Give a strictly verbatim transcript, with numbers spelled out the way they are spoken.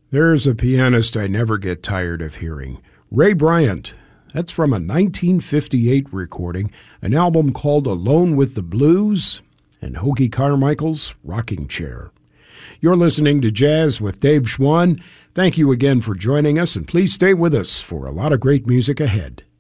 There's a pianist I never get tired of hearing. Ray Bryant. That's from a nineteen fifty-eight recording, an album called Alone with the Blues, and Hoagy Carmichael's Rocking Chair. You're listening to Jazz with Dave Schwann. Thank you again for joining us, and please stay with us for a lot of great music ahead.